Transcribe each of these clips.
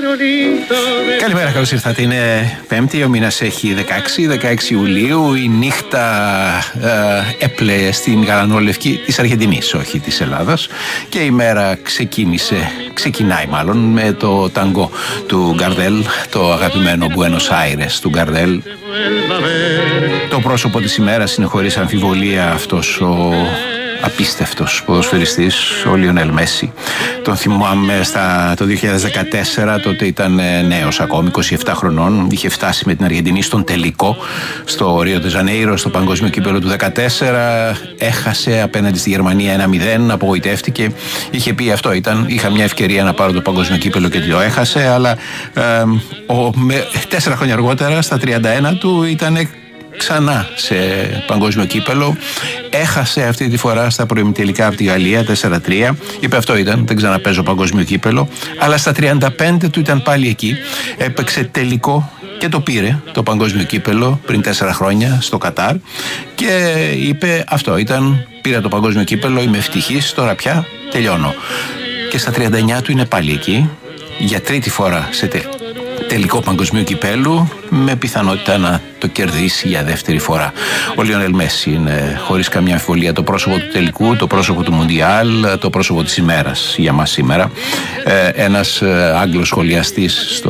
Καλημέρα, καλώς ήρθατε. Είναι Πέμπτη, ο μήνας έχει 16 Ιουλίου. Η νύχτα έπλεε στην γαλανόλευκη της Αργεντινής, όχι της Ελλάδας. Και η μέρα ξεκινάει μάλλον με το ταγκό του Γκαρδέλ, το αγαπημένο Buenos Aires του Γκαρδέλ. Το πρόσωπο της ημέρας είναι χωρίς αμφιβολία αυτός ο απίστευτος ποδοσφαιριστής, ο Λιονέλ Μέση. Τον θυμάμαι το 2014, τότε ήταν νέος ακόμη, 27 χρονών. Είχε φτάσει με την Αργεντινή στον τελικό, στο Ρίο ντε Ζανέιρο, στο Παγκόσμιο Κύπελλο του 2014. Έχασε απέναντι στη Γερμανία 1-0, απογοητεύτηκε. Είχε πει αυτό ήταν, είχα μια ευκαιρία να πάρω το Παγκόσμιο Κύπελλο και το έχασε, αλλά 4 χρόνια αργότερα, στα 31 του, ήταν ξανά σε παγκόσμιο κύπελλο. Έχασε αυτή τη φορά στα προημιτελικά από τη Γαλλία 4-3. Είπε αυτό ήταν, δεν ξαναπαίζω παγκόσμιο κύπελλο. Αλλά στα 35 του ήταν πάλι εκεί. Έπαιξε τελικό και το πήρε το παγκόσμιο κύπελλο πριν 4 χρόνια στο Κατάρ. Και είπε αυτό ήταν, πήρα το παγκόσμιο κύπελλο, είμαι ευτυχής, τώρα πια τελειώνω. Και στα 39 του είναι πάλι εκεί, για τρίτη φορά σε τελικό παγκοσμίου κυπέλου, με πιθανότητα να το κερδίσει για δεύτερη φορά. Ο Λιονέλ Μέση είναι χωρίς καμιά αμφιβολία το πρόσωπο του τελικού, το πρόσωπο του Μουντιάλ, το πρόσωπο της ημέρας για μας σήμερα. Ένας Άγγλος σχολιαστής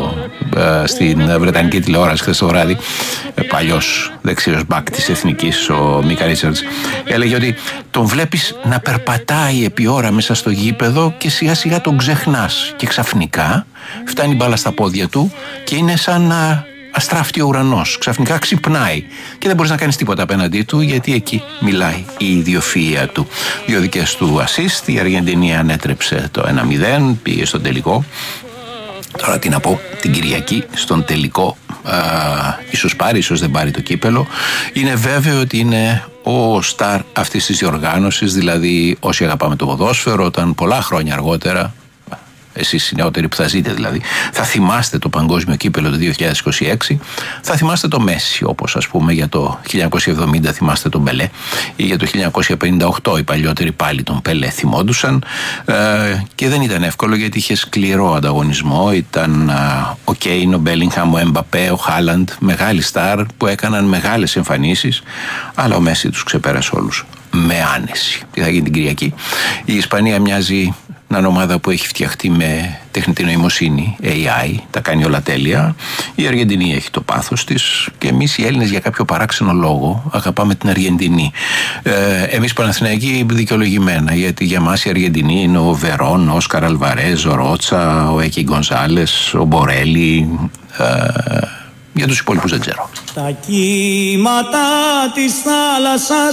στην Βρετανική τηλεόραση χθες το βράδυ, παλιός δεξιός μπακ της Εθνικής, ο Μίκα Ρίτσαρντς, έλεγε ότι τον βλέπεις να περπατάει επί ώρα μέσα στο γήπεδο και σιγά σιγά τον ξεχνάς και ξαφνικά φτάνει μπάλα στα πόδια του και είναι σαν να αστράφτει ο ουρανός. Ξαφνικά ξυπνάει και δεν μπορείς να κάνεις τίποτα απέναντί του, γιατί εκεί μιλάει η ιδιοφυΐα του. 2 δικές του ασίστ, η Αργεντινή ανέτρεψε το 1-0, πήγε στον τελικό. Τώρα τι να πω, την Κυριακή στον τελικό ίσως πάρει, ίσως δεν πάρει το κύπελλο. Είναι βέβαιο ότι είναι ο στάρ αυτής της διοργάνωσης, δηλαδή όσοι αγαπάμε το ποδόσφαιρο, όταν πολλά χρόνια αργότερα, εσείς οι νεότεροι που θα ζείτε δηλαδή, θα θυμάστε το παγκόσμιο κύπελλο του 2026, θα θυμάστε το Μέση, όπως ας πούμε για το 1970 θυμάστε τον Πελέ, ή για το 1958 οι παλιότεροι πάλι τον Πελέ θυμόντουσαν, και δεν ήταν εύκολο γιατί είχε σκληρό ανταγωνισμό. Ήταν ο Κέιν, ο Μπέλιγχαμ, ο Εμπαπέ, ο Χάλαντ, μεγάλοι στάρ που έκαναν μεγάλες εμφανίσεις, αλλά ο Μέση τους ξεπέρασε όλους με άνεση. Τι θα γίνει την Κυριακή? Η Ισπανία μοιάζει να είναι ομάδα που έχει φτιαχτεί με τεχνητή νοημοσύνη, AI, τα κάνει όλα τέλεια. Η Αργεντινή έχει το πάθος της και εμείς οι Έλληνες για κάποιο παράξενο λόγο αγαπάμε την Αργεντινή. Εμείς Παναθηναϊκοί δικαιολογημένα, γιατί για μας η Αργεντινή είναι ο Βερόν, ο Όσκαρ Αλβαρέζ, ο Ρότσα, ο Έκι Γκονζάλες, ο Μπορέλη. Για τους υπόλοιπους δεν ξέρω. Τα κύματα της θάλασσας